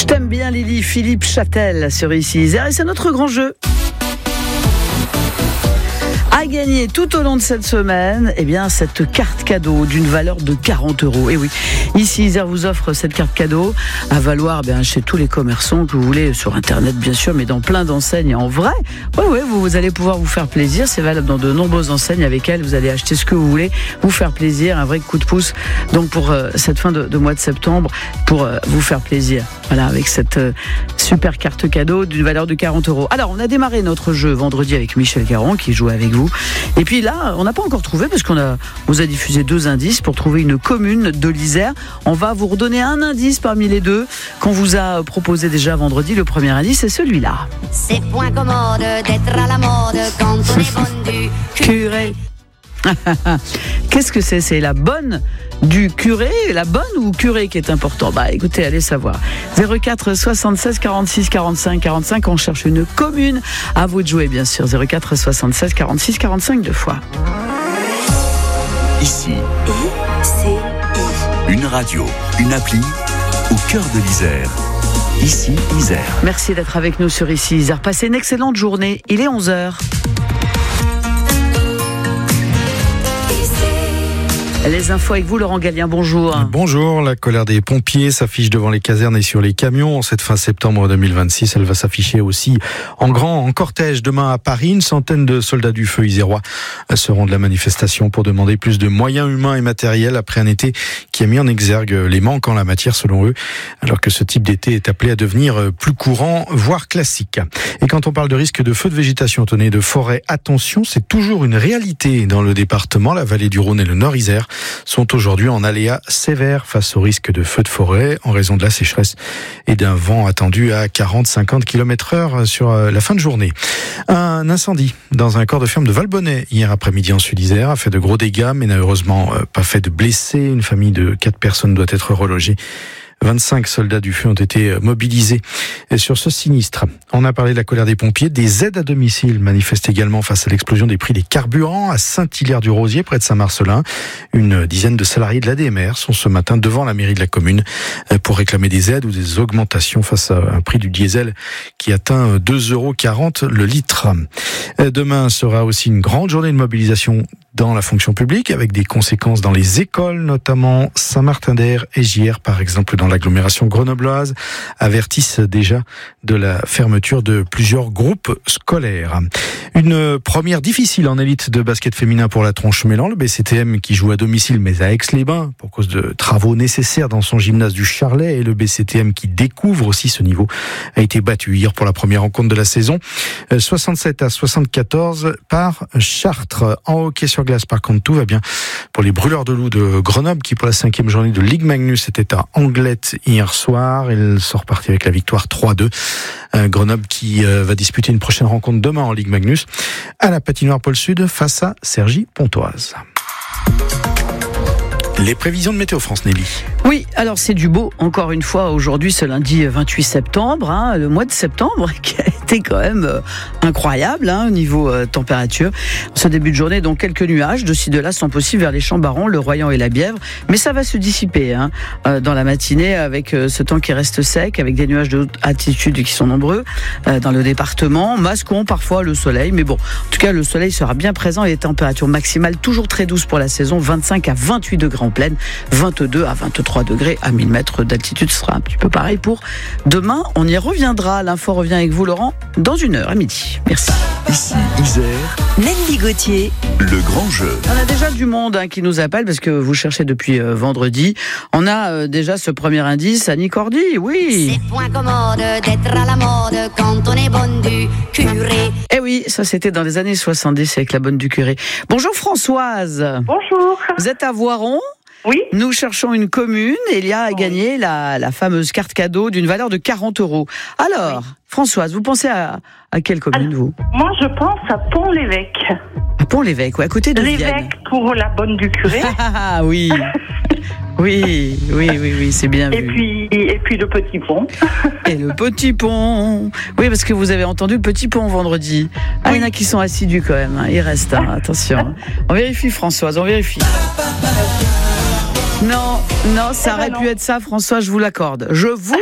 t'aime bien Lily, Philippe Châtel sur Ici Isère, et c'est notre grand jeu. À gagner tout au long de cette semaine, cette carte cadeau d'une valeur de 40 €. Et oui, Ici Isère vous offre cette carte cadeau à valoir chez tous les commerçants que vous voulez, sur Internet bien sûr, mais dans plein d'enseignes en vrai. Oui, vous allez pouvoir vous faire plaisir. C'est valable dans de nombreuses enseignes avec elles. Vous allez acheter ce que vous voulez, vous faire plaisir, un vrai coup de pouce. Donc pour cette fin de mois de septembre, pour vous faire plaisir. Voilà, avec cette super carte cadeau d'une valeur de 40 €. Alors, on a démarré notre jeu vendredi avec Michel Caron qui jouait avec vous. Et puis là, on n'a pas encore trouvé parce vous a diffusé 2 indices pour trouver une commune de l'Isère. On va vous redonner un indice parmi les 2 qu'on vous a proposé déjà vendredi. Le premier indice, c'est celui-là. C'est point commode d'être à la mode quand on est bonne du curé. Qu'est-ce que c'est ? C'est la bonne du curé, la bonne ou curé qui est important ? Écoutez, allez savoir. 04 76 46 45 45, on cherche une commune. À vous de jouer, bien sûr. 04 76 46 45 2 fois. Ici, une radio, une appli au cœur de l'Isère. Ici Isère. Merci d'être avec nous sur Ici Isère. Passez une excellente journée. Il est 11h. Les infos avec vous, Laurent Gallien, bonjour. Bonjour, la colère des pompiers s'affiche devant les casernes et sur les camions. En cette fin septembre 2026, elle va s'afficher aussi en cortège. Demain à Paris, une centaine de soldats du feu isérois seront de la manifestation pour demander plus de moyens humains et matériels après un été qui a mis en exergue les manques en la matière selon eux, alors que ce type d'été est appelé à devenir plus courant, voire classique. Et quand on parle de risque de feu de végétation tenue de forêt, attention, c'est toujours une réalité dans le département. La vallée du Rhône et le Nord-Isère sont aujourd'hui en aléa sévère face au risque de feu de forêt en raison de la sécheresse et d'un vent attendu à 40-50 km/h sur la fin de journée. Un incendie dans un corps de ferme de Valbonnet hier après-midi en Sud-Isère a fait de gros dégâts mais n'a heureusement pas fait de blessés. Une famille de 4 personnes doit être relogée. 25 soldats du feu ont été mobilisés sur ce sinistre. On a parlé de la colère des pompiers. Des aides à domicile manifestent également face à l'explosion des prix des carburants à Saint-Hilaire-du-Rosier, près de Saint-Marcellin. Une dizaine de salariés de l'ADMR sont ce matin devant la mairie de la commune pour réclamer des aides ou des augmentations face à un prix du diesel qui atteint 2,40 € le litre. Demain sera aussi une grande journée de mobilisation dans la fonction publique, avec des conséquences dans les écoles, notamment Saint-Martin-d'Air et Gières, par exemple, dans l'agglomération grenobloise, avertissent déjà de la fermeture de plusieurs groupes scolaires. Une première difficile en élite de basket féminin pour la Tronche-Mélan, le BCTM qui joue à domicile mais à Aix-les-Bains pour cause de travaux nécessaires dans son gymnase du Charlet, et le BCTM qui découvre aussi ce niveau a été battu hier pour la première rencontre de la saison, 67-74 par Chartres. En hockey sur glace, par contre, tout va bien pour les Brûleurs de Loup de Grenoble qui, pour la 5e journée de Ligue Magnus, était à Anglet hier soir. Ils sont repartis avec la victoire 3-2. Grenoble qui va disputer une prochaine rencontre demain en Ligue Magnus à la patinoire Pôle Sud face à Cergy-Pontoise. Les prévisions de Météo France, Nelly. Oui, alors c'est du beau, encore une fois, aujourd'hui, ce lundi 28 septembre, le mois de septembre, qui a été quand même incroyable au niveau température. Ce début de journée, donc quelques nuages, de ci de là sont possibles vers les Champs-Barons, le Royan et la Bièvre, mais ça va se dissiper dans la matinée avec ce temps qui reste sec, avec des nuages de haute altitude qui sont nombreux dans le département, masquons parfois le soleil, mais bon, en tout cas le soleil sera bien présent et les températures maximales toujours très douces pour la saison, 25 à 28 degrés en pleine, 22 à 23 degrés à 1000 mètres d'altitude. Ce sera un petit peu pareil pour demain. On y reviendra. L'info revient avec vous, Laurent, dans 1 heure à midi. Merci. Ici Isère, Nelly Gauthier. le grand jeu. On a déjà du monde qui nous appelle parce que vous cherchez depuis vendredi. On a déjà ce premier indice, Annie Cordy, oui. C'est point commode d'être à la mode quand on est bonne du curé. Eh oui, ça c'était dans les années 70 avec la bonne du curé. Bonjour Françoise. Bonjour. Vous êtes à Voiron. Oui. Nous cherchons une commune et il y a à gagner la fameuse carte cadeau d'une valeur de 40 €. Alors, Françoise, vous pensez à quelle commune, vous ? Moi, je pense à Pont-l'Évêque. À Pont-l'Évêque, à côté de Vienne. L'évêque pour la bonne du curé. Ah oui. Oui, c'est bien vu. Et puis le petit pont. Et le petit pont. Oui, parce que vous avez entendu le petit pont vendredi. Ah, il y en a qui sont assidus quand même. Il reste, attention. On vérifie, Françoise, on vérifie. Non, ça aurait pu être ça, François, je vous l'accorde. Je vous